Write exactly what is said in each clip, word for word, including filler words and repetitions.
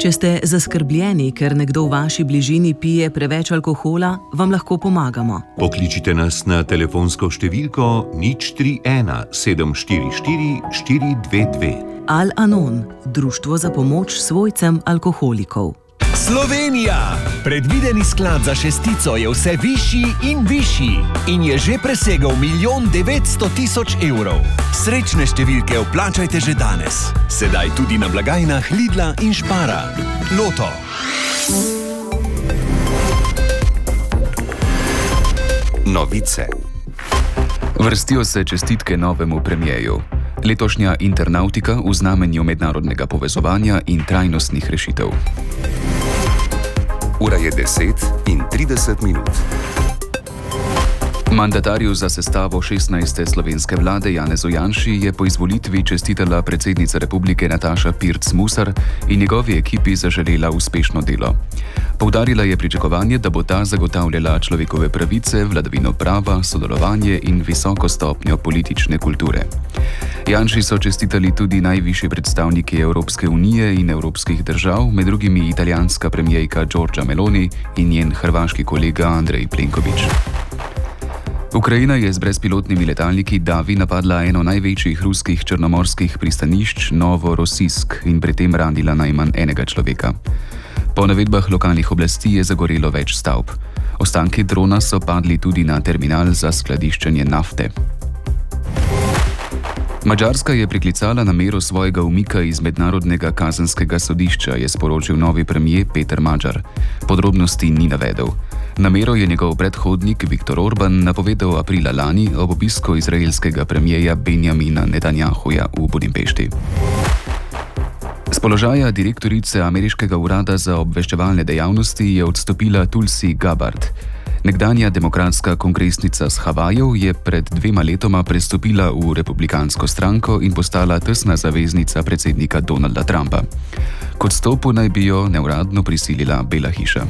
Če ste zaskrbljeni, ker nekdo v vaši bližini pije preveč alkohola, vam lahko pomagamo. Pokličite nas na telefonsko številko nič tri ena sedem štiri štiri štiri dve dve. Al-Anon, društvo za pomoč svojcem alkoholikov. Slovenija! Predvideni sklad za šestico je vse višji in višji in je že presegel milijon devetsto tisoč evrov. Srečne številke vplačajte že danes. Sedaj tudi na blagajnah Lidla in Spara. Loto. Novice. Vrstijo se čestitke novemu premierju. Letošnja internautika v znamenju mednarodnega povezovanja in trajnostnih rešitev. Ura je deset in trideset minut. Mandatarju za sestavo šestnajste slovenske vlade Janezu Janši je po izvolitvi čestitala predsednica republike Nataša Pirc Musar in njegovi ekipi zaželela uspešno delo. Poudarila je pričakovanje, da bo ta zagotavljala človekove pravice, vladavino prava, sodelovanje in visoko stopnjo politične kulture. Janši so čestitali tudi najvišji predstavniki Evropske unije in evropskih držav, med drugimi italijanska premijejka Giorgia Meloni in njen hrvaški kolega Andrej Plenković. Ukrajina je z brezpilotnimi letalniki Davi napadla eno največjih ruskih črnomorskih pristanišč Novorossijsk in pri tem ranila najmanj enega človeka. Po navedbah lokalnih oblasti je zagorelo več stavb. Ostanki drona so padli tudi na terminal za skladiščenje nafte. Madžarska je priklicala namero svojega umika iz mednarodnega kazenskega sodišča, je sporočil novi premier Peter Magyar. Podrobnosti ni navedel. Namero je njegov predhodnik Viktor Orban napovedal aprila lani ob obisku izraelskega premierja Benjamina Netanjahuja v Budimpešti. Z položaja direktorice ameriškega urada za obveščevalne dejavnosti je odstopila Tulsi Gabbard. Nekdanja demokratska kongresnica z Havajev je pred dvema letoma prestopila v republikansko stranko in postala tesna zaveznica predsednika Donalda Trumpa. K odstopu naj bi jo neuradno prisilila Bela hiša.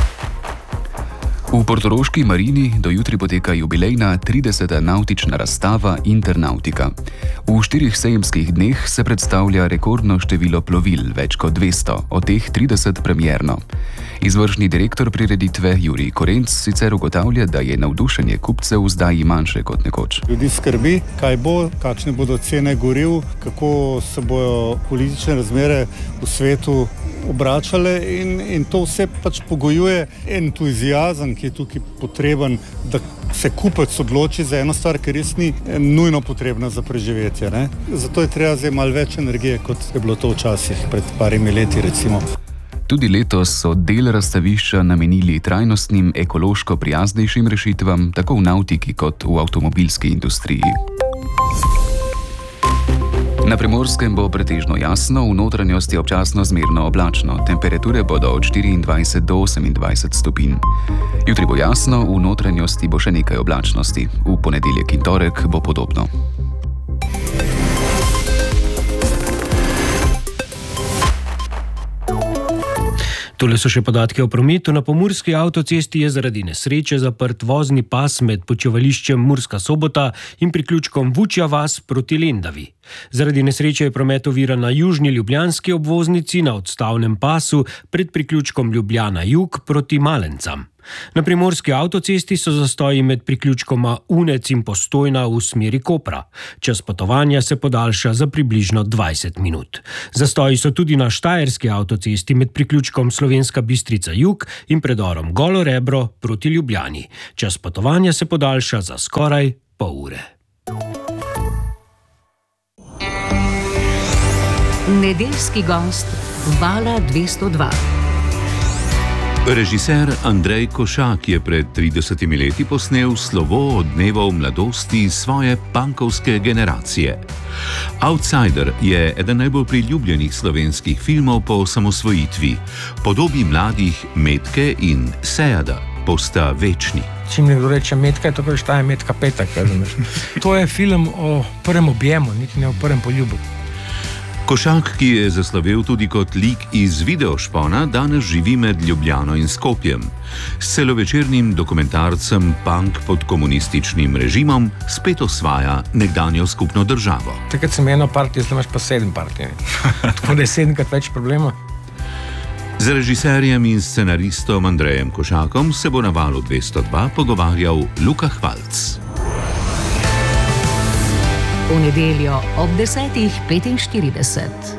V portoroški marini do jutri poteka jubilejna trideseta navtična razstava Internautika. V štirih sejemskih dneh se predstavlja rekordno število plovil, več kot dvesto, od teh trideset premierno. Izvršni direktor prireditve Jurij Korenc sicer ugotavlja, da je navdušenje kupcev zdaj manjše kot nekoč. Ljudi skrbi, kaj bo, kakšne bodo cene goriv, kako se bodo politične razmere v svetu obračale in, in to vse pač pogojuje entuziazem, ki je tukaj potreben, da se kupec odloči za eno stvar, ker res ni nujno potrebna za preživetje. Ne? Zato je treba zdaj malo več energije, kot je bilo to včasih, pred parimi leti recimo. Tudi letos so del razstavišča namenili trajnostnim, ekološko prijaznejšim rešitvam, tako v navtiki kot v avtomobilski industriji. Na Primorskem bo pretežno jasno, v notranjosti občasno zmerno oblačno. Temperature bodo od štiriindvajset do osemindvajset stopinj. Jutri bo jasno, v notranjosti bo še nekaj oblačnosti. V ponedeljek in torek bo podobno. Tole so še podatke o prometu. Na pomurski avtocesti je zaradi nesreče zaprt vozni pas med počivališčem Murska Sobota in priključkom Vučja vas proti Lendavi. Zaradi nesreče je promet oviran na južni ljubljanski obvoznici na odstavnem pasu pred priključkom Ljubljana jug proti Malencam. Na primorski avtocesti so zastoji med priključkoma Unec in Postojna v smeri Kopra. Čas potovanja se podaljša za približno dvajset minut. Zastoji so tudi na štajerski avtocesti med priključkom Slovenska Bistrica jug in predorom Golo Rebro proti Ljubljani. Čas potovanja se podaljša za skoraj pol ure. Nedeljski gost Vala dvesto dva. Režiser Andrej Košak je pred tridesetimi leti posnel slovo odmevov mladosti svoje punkovske generacije. Outsider je eden najbolj priljubljenih slovenskih filmov po osamosvojitvi. Podobi mladih Metke in Sejada posta večni. Čim nekdo reče Metka, to kaj šta je Metka petek. To je film o prvem objemu, niti ne o prvem poljubu. Košak, ki je zaslovel tudi kot lik iz Videošpona, danes živi med Ljubljano in Skopjem. S celovečernim dokumentarcem Punk pod komunističnim režimom spet osvaja nekdanjo skupno državo. Takrat sem eno partijo, zdaj imaš pa sedem partij. Tako da je sedemkrat več problema. Z režiserjem in scenaristom Andrejem Košakom se bo na Valu dvesto dva pogovarjal Luka Hvalc. V nedeljo ob desetih petinštirideset.